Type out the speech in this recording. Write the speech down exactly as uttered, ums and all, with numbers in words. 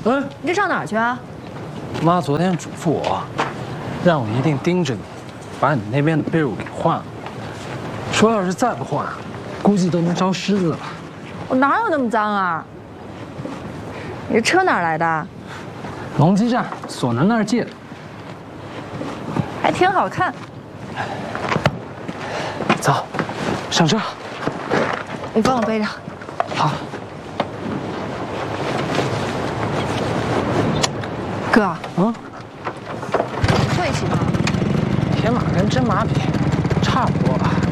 嗯， 你这上哪儿去啊？ 妈昨天嘱咐我，让我一定盯着你，把你那边的被褥给换了。说要是再不换，估计都能招虱子了。 我哪有那么脏啊？你这车哪儿来的？ 龙基站索南那儿借的， 还挺好看。 走，上车。 你帮我背着。 好。 哥， 嗯， 会骑吗？ 铁马跟真马比，差不多吧。